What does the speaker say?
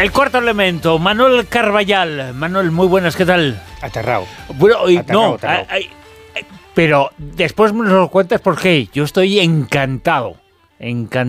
El cuarto elemento, Manuel Carballal. Manuel, muy buenas, ¿qué tal? Aterrado. Bueno, Aterrado. Pero después me lo cuentas porque yo estoy encantado. Encantado.